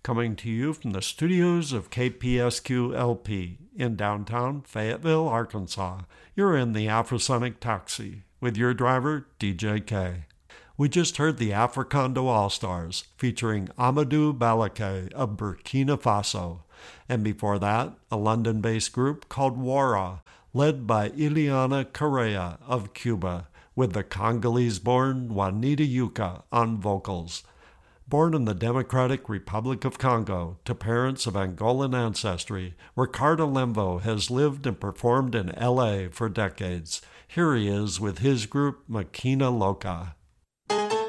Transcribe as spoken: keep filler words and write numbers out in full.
coming to you from the studios of K P S Q L P in downtown Fayetteville, Arkansas. You're in the Afrosonic Taxi with your driver, D J K. We just heard the Africando All-Stars featuring Amadou Balake of Burkina Faso. And before that, a London-based group called Wara, led by Ileana Correa of Cuba, with the Congolese-born Juanita Yuka on vocals. Born in the Democratic Republic of Congo to parents of Angolan ancestry, Ricardo Lemvo has lived and performed in L A for decades. Here he is with his group Makina Loca.